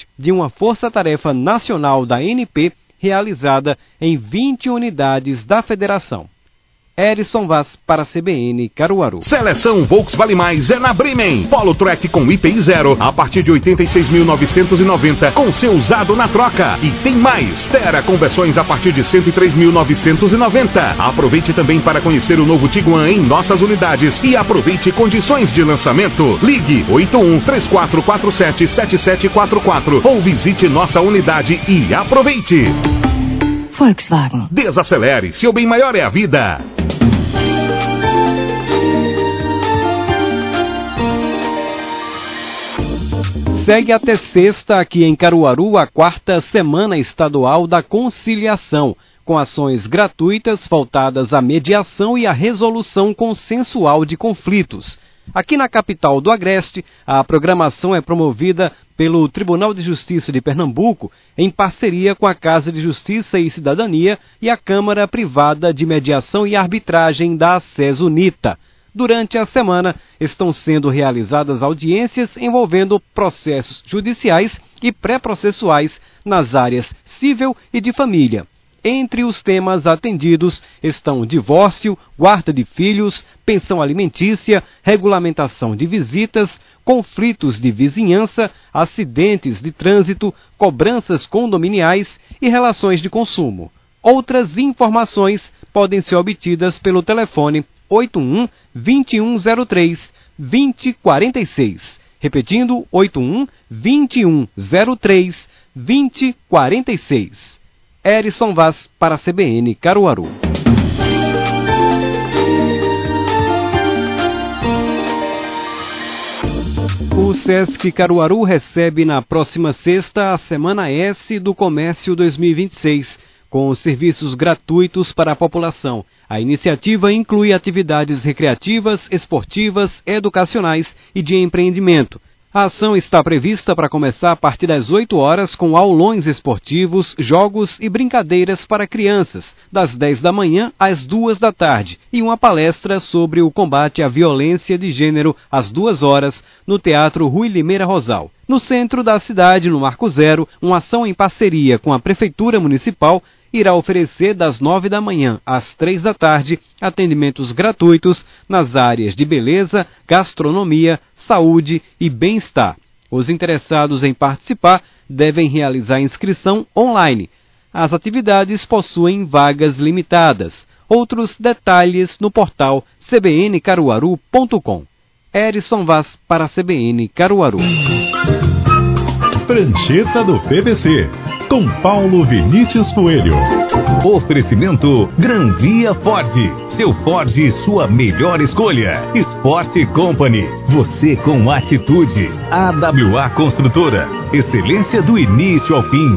de uma força-tarefa nacional da ANP realizada em 20 unidades da federação. Erison Vaz para a CBN Caruaru. Seleção Volks Vale Mais é na Bremen. Polo Track com IPI 0 a partir de 86.990 com seu usado na troca. E tem mais. Terra com versões a partir de 103.990. Aproveite também para conhecer o novo Tiguan em nossas unidades e aproveite condições de lançamento. Ligue 81-3447-7744 ou visite nossa unidade e aproveite. Volkswagen. Desacelere, seu bem maior é a vida. Segue até sexta aqui em Caruaru a 4ª Semana Estadual da Conciliação, com ações gratuitas voltadas à mediação e à resolução consensual de conflitos. Aqui na capital do Agreste, a programação é promovida pelo Tribunal de Justiça de Pernambuco, em parceria com a Casa de Justiça e Cidadania e a Câmara Privada de Mediação e Arbitragem da ACES-UNITA. Durante a semana, estão sendo realizadas audiências envolvendo processos judiciais e pré-processuais nas áreas civil e de família. Entre os temas atendidos estão divórcio, guarda de filhos, pensão alimentícia, regulamentação de visitas, conflitos de vizinhança, acidentes de trânsito, cobranças condominiais e relações de consumo. Outras informações podem ser obtidas pelo telefone 81-2103-2046. Repetindo, 81-2103-2046. Erison Vaz para a CBN Caruaru. O Sesc Caruaru recebe na próxima sexta a Semana S do Comércio 2026, com serviços gratuitos para a população. A iniciativa inclui atividades recreativas, esportivas, educacionais e de empreendimento. A ação está prevista para começar a partir das 8 horas com aulões esportivos, jogos e brincadeiras para crianças, das 10 da manhã às 2 da tarde, e uma palestra sobre o combate à violência de gênero às 2 horas no Teatro Rui Limeira Rosal. No centro da cidade, no Marco Zero, uma ação em parceria com a Prefeitura Municipal irá oferecer das 9 da manhã às 3 da tarde atendimentos gratuitos nas áreas de beleza, gastronomia, saúde e bem-estar. Os interessados em participar devem realizar inscrição online. As atividades possuem vagas limitadas. Outros detalhes no portal cbncaruaru.com. Erison Vaz para a CBN Caruaru. Prancheta do PVC, com Paulo Vinícius Coelho. Oferecimento Granvia Ford. Seu Ford, sua melhor escolha. Sport Company. Você com atitude. AWA Construtora. Excelência do início ao fim.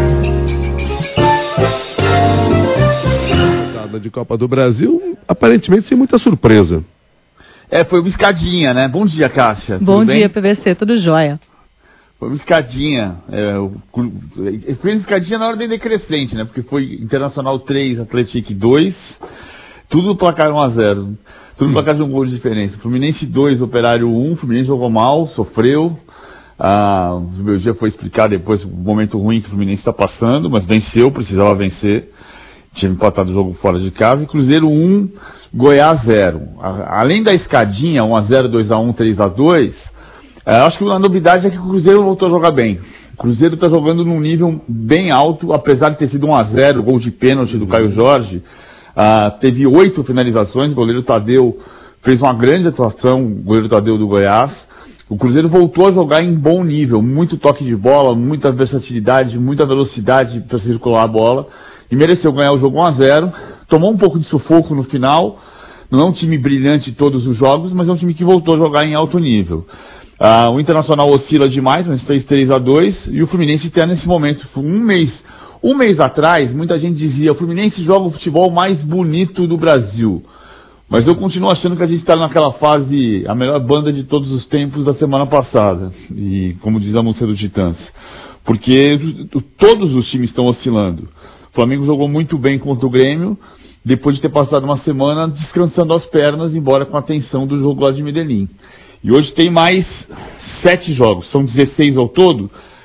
De Copa do Brasil, aparentemente sem muita surpresa. Foi uma escadinha, né? Bom dia, Cássia. Bom dia, PVC, tudo jóia. Foi uma escadinha. Foi uma escadinha na ordem decrescente, né? Porque foi Internacional 3, Atlético 2. Tudo no placar 1-0. Tudo no placar de um gol de diferença. Fluminense 2, Operário 1. Fluminense jogou mal, sofreu. O meu dia foi explicar depois o momento ruim que o Fluminense está passando, mas venceu, precisava vencer. Tinha empatado o jogo fora de casa. E Cruzeiro 1, Goiás 0. Além da escadinha, 1-0, 2-1, 3-2, acho que a novidade é que o Cruzeiro voltou a jogar bem. O Cruzeiro está jogando num nível bem alto, apesar de ter sido 1-0, gol de pênalti do Caio Jorge. Teve 8 finalizações, o goleiro Tadeu fez uma grande atuação, o goleiro Tadeu do Goiás. O Cruzeiro voltou a jogar em bom nível, muito toque de bola, muita versatilidade, muita velocidade para circular a bola. E mereceu ganhar o jogo 1-0, tomou um pouco de sufoco no final, não é um time brilhante em todos os jogos, mas é um time que voltou a jogar em alto nível. O Internacional oscila demais, mas fez 3-2, e o Fluminense está nesse momento, um mês atrás, muita gente dizia, o Fluminense joga o futebol mais bonito do Brasil. Mas eu continuo achando que a gente está naquela fase, a melhor banda de todos os tempos da semana passada, e como diz a música do Titãs, porque todos os times estão oscilando. O Flamengo jogou muito bem contra o Grêmio, depois de ter passado uma semana descansando as pernas, embora com a tensão do jogo lá de Medellín. E hoje tem mais 7 jogos, são 16 ao todo.